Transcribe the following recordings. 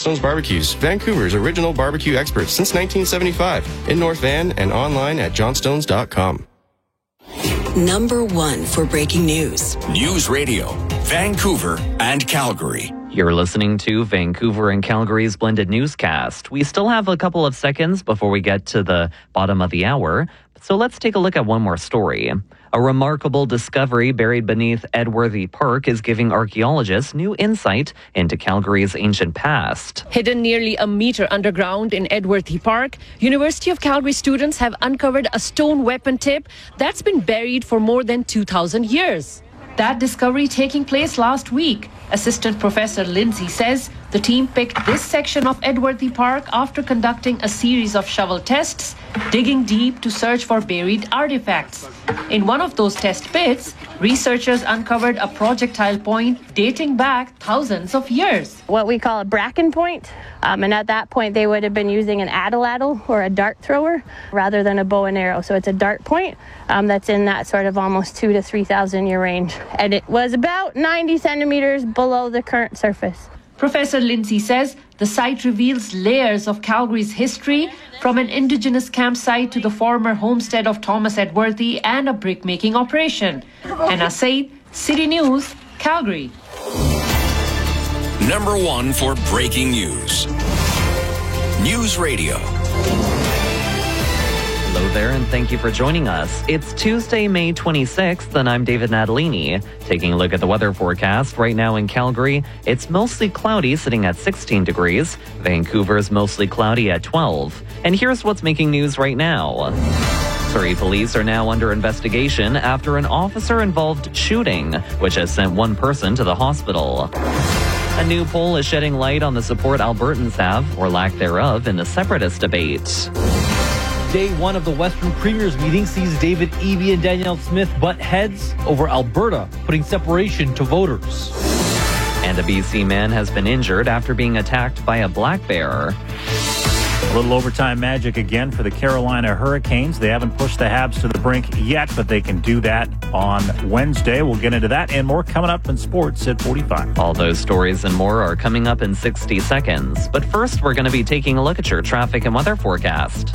Johnstone's Barbecues, Vancouver's original barbecue experts since 1975. In North Van and online at johnstones.com. Number 1 for breaking news. News Radio, Vancouver and Calgary. You're listening to Vancouver and Calgary's blended newscast. We still have a couple of seconds before we get to the bottom of the hour, so let's take a look at one more story. A remarkable discovery buried beneath Edworthy Park is giving archaeologists new insight into Calgary's ancient past. Hidden nearly a meter underground in Edworthy Park, University of Calgary students have uncovered a stone weapon tip that's been buried for more than 2,000 years. That discovery taking place last week. Assistant Professor Lindsay says the team picked this section of Edworthy Park after conducting a series of shovel tests, digging deep to search for buried artifacts. In one of those test pits, researchers uncovered a projectile point dating back thousands of years. What we call a bracken point, and at that point they would have been using an atlatl or a dart thrower rather than a bow and arrow. So it's a dart point that's in that sort of almost 2,000 to 3,000 year range. And it was about 90 centimeters below the current surface. Professor Lindsay says the site reveals layers of Calgary's history, from an indigenous campsite to the former homestead of Thomas Edworthy and a brick-making operation. Anna Said, City News, Calgary. Number 1 for breaking news. News Radio. Hello there, and thank you for joining us. It's Tuesday, May 26th, and I'm David Natalini. Taking a look at the weather forecast, right now in Calgary, it's mostly cloudy, sitting at 16 degrees. Vancouver's mostly cloudy at 12. And here's what's making news right now. Surrey police are now under investigation after an officer-involved shooting, which has sent one person to the hospital. A new poll is shedding light on the support Albertans have, or lack thereof, in the separatist debate. Day 1 of the Western Premiers meeting sees David Eby and Danielle Smith butt heads over Alberta, putting separation to voters. And a BC man has been injured after being attacked by a black bear. A little overtime magic again for the Carolina Hurricanes. They haven't pushed the Habs to the brink yet, but they can do that on Wednesday. We'll get into that and more coming up in sports at 45. All those stories and more are coming up in 60 seconds. But first, we're going to be taking a look at your traffic and weather forecast.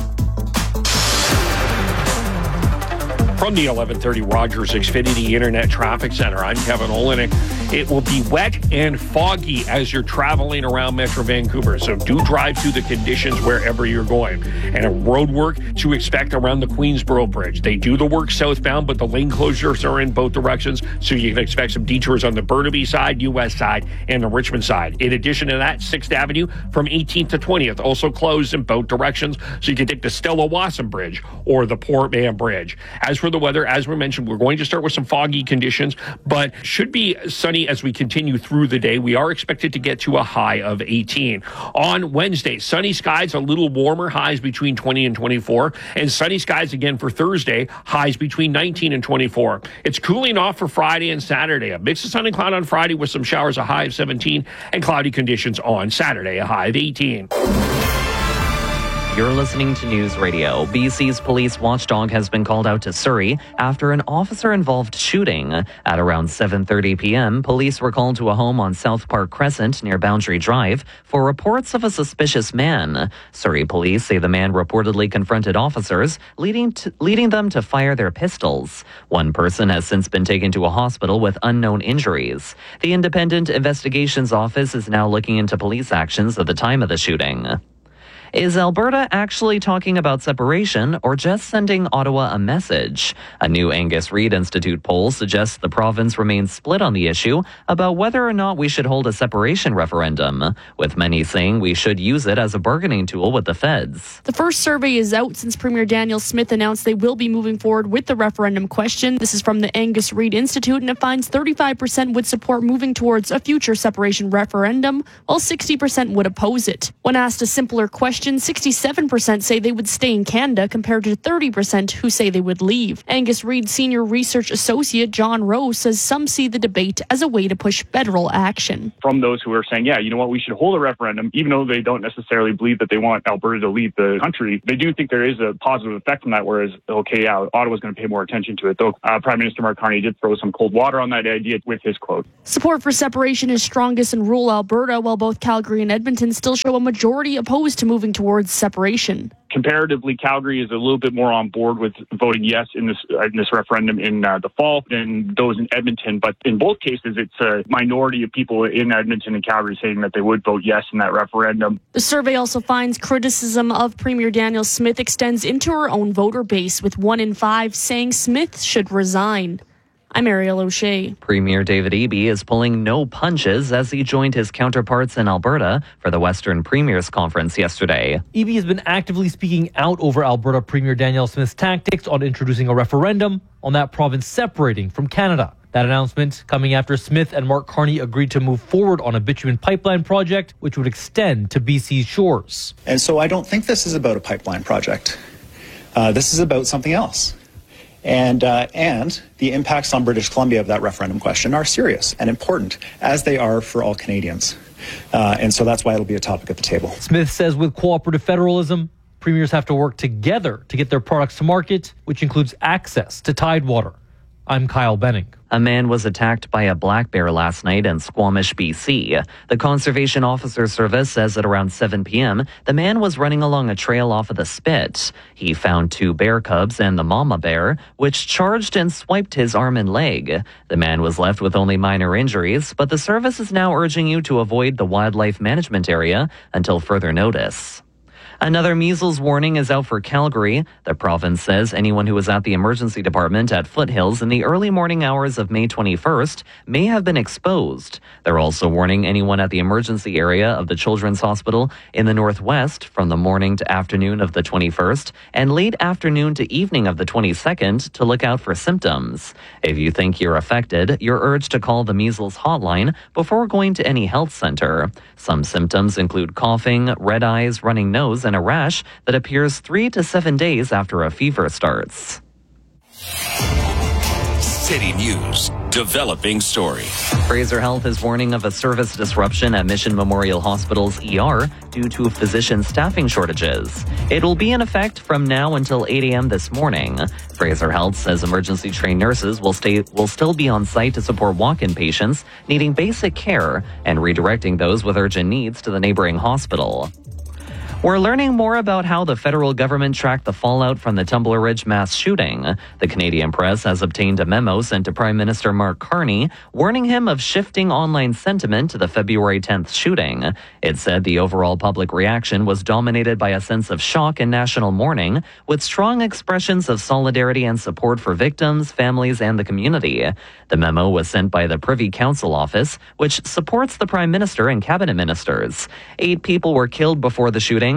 From the 1130 Rogers Xfinity Internet Traffic Center, I'm Kevin Olenek. It will be wet and foggy as you're traveling around Metro Vancouver, so do drive through the conditions wherever you're going. And a road work to expect around the Queensboro Bridge. They do the work southbound, but the lane closures are in both directions, so you can expect some detours on the Burnaby side, US side, and the Richmond side. In addition to that, 6th Avenue from 18th to 20th also closed in both directions, so you can take the Stella Wasson Bridge or the Port Mann Bridge. As for the weather, as we mentioned, we're going to start with some foggy conditions, but should be sunny as we continue through the day. We are expected to get to a high of 18. On Wednesday, sunny skies, a little warmer, highs between 20 and 24, and sunny skies again for Thursday, highs between 19 and 24. It's cooling off for Friday and Saturday. A mix of sun and cloud on Friday with some showers, a high of 17, and cloudy conditions on Saturday, a high of 18. You're listening to News Radio. BC's police watchdog has been called out to Surrey after an officer-involved shooting. At around 7:30 p.m., police were called to a home on South Park Crescent near Boundary Drive for reports of a suspicious man. Surrey police say the man reportedly confronted officers, leading them to fire their pistols. One person has since been taken to a hospital with unknown injuries. The Independent Investigations Office is now looking into police actions at the time of the shooting. Is Alberta actually talking about separation or just sending Ottawa a message? A new Angus Reid Institute poll suggests the province remains split on the issue about whether or not we should hold a separation referendum, with many saying we should use it as a bargaining tool with the feds. The first survey is out since Premier Danielle Smith announced they will be moving forward with the referendum question. This is from the Angus Reid Institute, and it finds 35% would support moving towards a future separation referendum, while 60% would oppose it. When asked a simpler question question, 67% say they would stay in Canada compared to 30% who say they would leave. Angus Reid Senior Research Associate John Rowe says some see the debate as a way to push federal action. From those who are saying, yeah, you know what, we should hold a referendum, even though they don't necessarily believe that they want Alberta to lead the country, they do think there is a positive effect from that, whereas, okay, yeah, Ottawa's going to pay more attention to it. Though Prime Minister Mark Carney did throw some cold water on that idea with his quote. Support for separation is strongest in rural Alberta, while both Calgary and Edmonton still show a majority opposed to moving towards separation. Comparatively, Calgary is a little bit more on board with voting yes in this referendum in the fall than those in Edmonton. But in both cases, it's a minority of people in Edmonton and Calgary saying that they would vote yes in that referendum. The survey also finds criticism of Premier Danielle Smith extends into her own voter base, with 1 in 5 saying Smith should resign. I'm Ariel O'Shea. Premier David Eby is pulling no punches as he joined his counterparts in Alberta for the Western Premiers Conference yesterday. Eby has been actively speaking out over Alberta Premier Danielle Smith's tactics on introducing a referendum on that province separating from Canada. That announcement coming after Smith and Mark Carney agreed to move forward on a bitumen pipeline project which would extend to BC's shores. And so I don't think this is about a pipeline project. This is about something else. And the impacts on British Columbia of that referendum question are serious and important, as they are for all Canadians. And so that's why it'll be a topic at the table. Smith says with cooperative federalism, premiers have to work together to get their products to market, which includes access to Tidewater. I'm Kyle Benning. A man was attacked by a black bear last night in Squamish, BC. The Conservation Officer Service says at around 7 p.m., the man was running along a trail off of the Spit. He found 2 bear cubs and the mama bear, which charged and swiped his arm and leg. The man was left with only minor injuries, but the service is now urging you to avoid the wildlife management area until further notice. Another measles warning is out for Calgary. The province says anyone who was at the emergency department at Foothills in the early morning hours of May 21st may have been exposed. They're also warning anyone at the emergency area of the Children's Hospital in the Northwest from the morning to afternoon of the 21st and late afternoon to evening of the 22nd to look out for symptoms. If you think you're affected, you're urged to call the measles hotline before going to any health center. Some symptoms include coughing, red eyes, running nose, and a rash that appears 3 to 7 days after a fever starts. City News, developing story. Fraser Health is warning of a service disruption at Mission Memorial Hospital's ER due to physician staffing shortages. It will be in effect from now until 8 a.m. this morning. Fraser Health says emergency trained nurses will still be on site to support walk-in patients needing basic care and redirecting those with urgent needs to the neighboring hospital. We're learning more about how the federal government tracked the fallout from the Tumbler Ridge mass shooting. The Canadian press has obtained a memo sent to Prime Minister Mark Carney, warning him of shifting online sentiment to the February 10th shooting. It said the overall public reaction was dominated by a sense of shock and national mourning, with strong expressions of solidarity and support for victims, families, and the community. The memo was sent by the Privy Council office, which supports the Prime Minister and cabinet ministers. 8 people were killed before the shooting.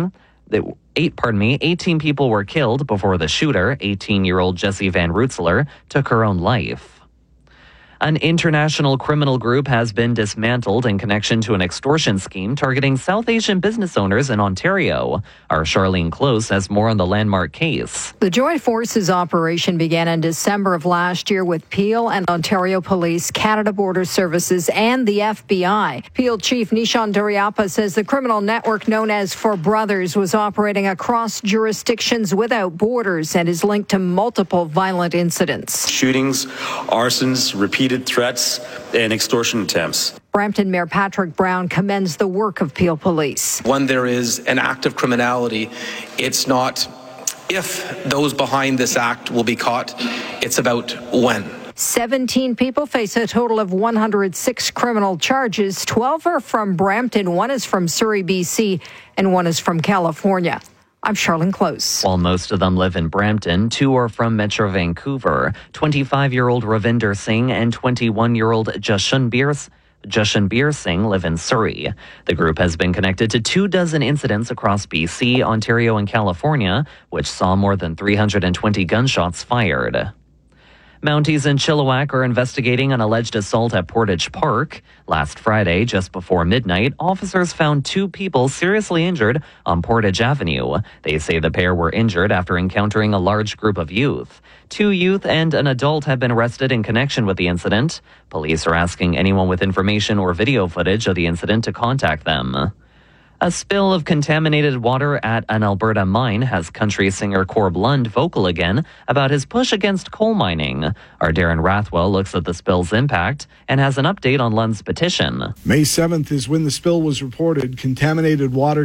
18 people were killed before the shooter, 18-year-old Jessie Van Rootselaar, took her own life. An international criminal group has been dismantled in connection to an extortion scheme targeting South Asian business owners in Ontario. Our Charlene Close has more on the landmark case. The Joint Forces operation began in December of last year with Peel and Ontario Police, Canada Border Services, and the FBI. Peel Chief Nishan Duriappa says the criminal network known as For Brothers was operating across jurisdictions without borders and is linked to multiple violent incidents. Shootings, arsons, repeated threats, and extortion attempts. Brampton Mayor Patrick Brown commends the work of Peel Police. When there is an act of criminality, it's not if those behind this act will be caught, it's about when. 17 people face a total of 106 criminal charges. 12 are from Brampton, 1 is from Surrey, BC, and 1 is from California. I'm Charlene Close. While most of them live in Brampton, 2 are from Metro Vancouver. 25-year-old Ravinder Singh and 21-year-old Jashanbir Singh live in Surrey. The group has been connected to 24 incidents across BC, Ontario, and California, which saw more than 320 gunshots fired. Mounties in Chilliwack are investigating an alleged assault at Portage Park. Last Friday, just before midnight, officers found 2 people seriously injured on Portage Avenue. They say the pair were injured after encountering a large group of youth. 2 youth and an adult have been arrested in connection with the incident. Police are asking anyone with information or video footage of the incident to contact them. A spill of contaminated water at an Alberta mine has country singer Corb Lund vocal again about his push against coal mining. Our Darren Rathwell looks at the spill's impact and has an update on Lund's petition. May 7th is when the spill was reported. Contaminated water